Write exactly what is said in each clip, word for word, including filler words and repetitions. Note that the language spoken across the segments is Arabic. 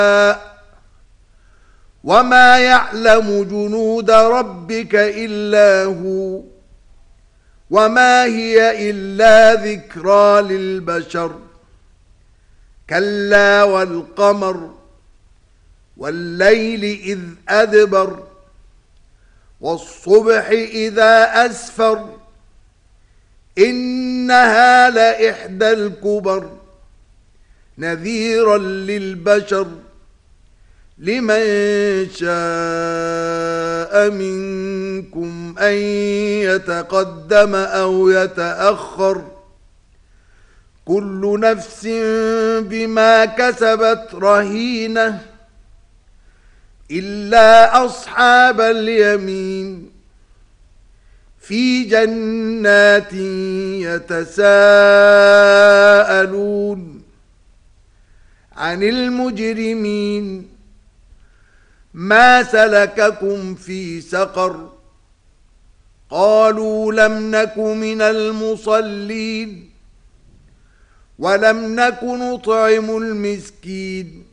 وما يعلم جنود ربك إلا هو وما هي إلا ذكرى للبشر كلا والقمر والليل إذ أدبر والصبح إذا أسفر إنها لإحدى الكبر نذيرا للبشر لمن شاء منكم أن يتقدم أو يتأخر كل نفس بما كسبت رهينة إلا أصحاب اليمين في جنات يتساءلون عن المجرمين ما سلككم في سقر قالوا لم نك من المصلين ولم نك نطعم المسكين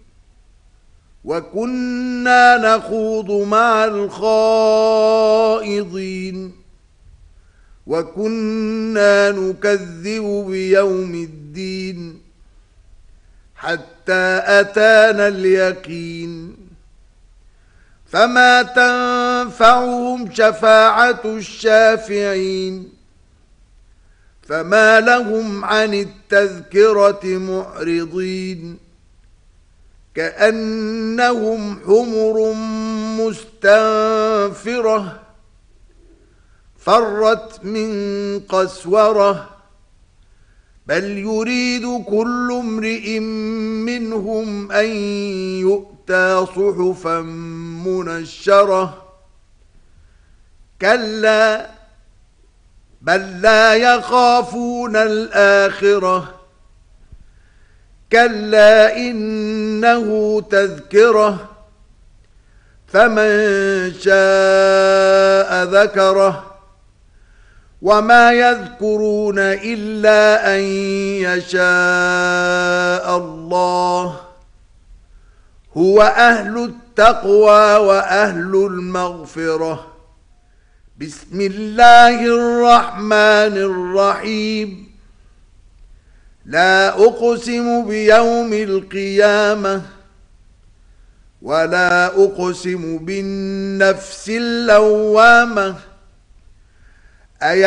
وكنا نخوض مع الخائضين وكنا نكذب بيوم الدين حتى أتانا اليقين فما تنفعهم شفاعة الشافعين فما لهم عن التذكرة معرضين كأنهم حمر مستنفرة فرت من قسورة بل يريد كل امرئ منهم أن يؤتى صحفا منشرة كلا بل لا يخافون الآخرة كلا إنه تذكرة فمن شاء ذكره وما يذكرون إلا أن يشاء الله هو أهل التقوى وأهل المغفرة بسم الله الرحمن الرحيم لا أقسم بيوم القيامة ولا أقسم بالنفس اللوامة أي